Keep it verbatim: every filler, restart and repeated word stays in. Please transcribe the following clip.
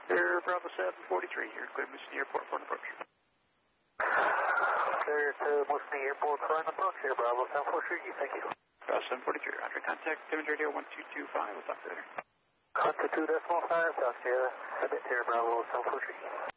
Air Bravo seven forty-three, you're clear to the airport for an approach. Clear to Moosonee Airport for an approach, Air Bravo seven forty-three, thank you. Bravo seven forty-three, Roger. Contact Siemens Radio one two two five, we'll talk later. Contact two decimal five, talk to you a bit, Air Bravo seven forty-three.